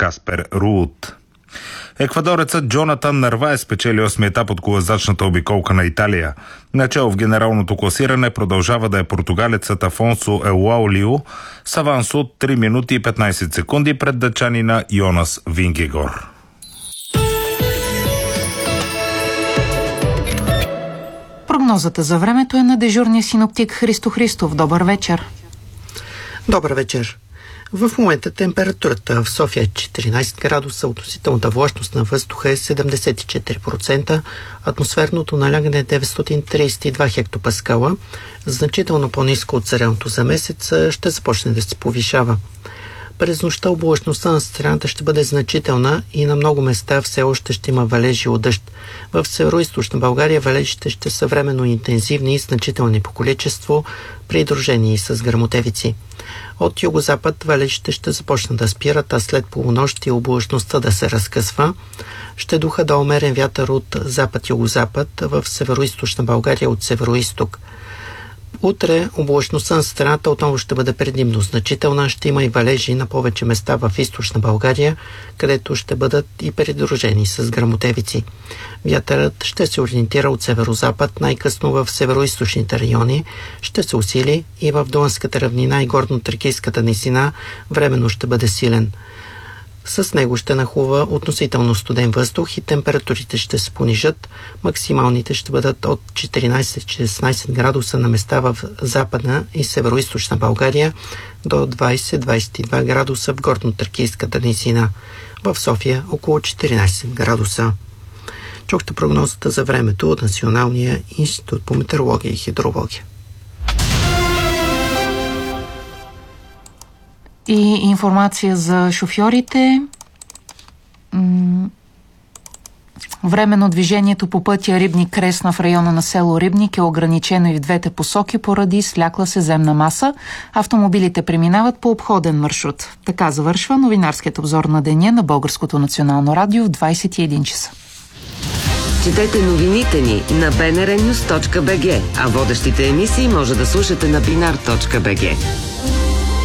Каспер Руут. Еквадорецът Джонатан Нарваес спечели 8 етап от колазачната обиколка на Италия. Начало в генералното класиране продължава да е португалецът Афонсо Елуаулио с аванс от 3 минути и 15 секунди пред датчанина Йонас Вингегор. Прогнозата за времето е на дежурния синоптик Христо Христов. Добър вечер. Добър вечер. В момента температурата в София е 14 градуса, относителната влажност на въздуха е 74%, атмосферното налягане е 932 хектопаскала, значително по-ниско от средното за месец, ще започне да се повишава. През нощта облачността на страната ще бъде значителна и на много места все още ще има валежи от дъжд. В североизточна България валежите ще са временно интензивни и значителни по количество, придружени с гръмотевици. От югозапад валежите ще започнат да спират, а след полунощ и облачността да се разкъсва. Ще духа да умерен вятър от запад-югозапад, в североизточна България от североизток. Утре облачността на страната отново ще бъде предимно значителна, ще има и валежи на повече места в източна България, където ще бъдат и придружени с гръмотевици. Вятърът ще се ориентира от северозапад, най-късно в североизточните райони, ще се усили и в Дунавската равнина и горно-тракийската низина временно ще бъде силен. С него ще нахлува относително студен въздух и температурите ще се понижат. Максималните ще бъдат от 14-16 градуса на места в западна и североизточна България до 20-22 градуса в горно-тракийската низина. В София около 14 градуса. Чухте прогнозата за времето от Националния институт по метеорология и хидрология. И информация за шофьорите. Временно движението по пътя Рибник-Кресна в района на село Рибник е ограничено и в двете посоки поради слякла се земна маса. Автомобилите преминават по обходен маршрут. Така завършва новинарският обзор на деня на Българското национално радио в 21 часа. Четете новините ни на bnrnews.bg, а водещите емисии може да слушате на binar.bg.